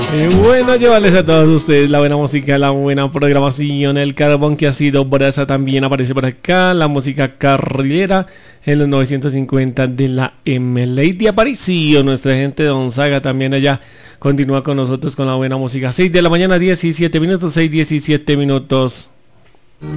Bueno, llevarles a todos ustedes la buena música, la buena programación, el carbón que ha sido brasa también aparece por acá, la música carrilera en los 950 de la M. Lady Aparicio, nuestra gente de Gonzaga también allá continúa con nosotros con la buena música. 6 de la mañana, 17 minutos, 6:17 minutos.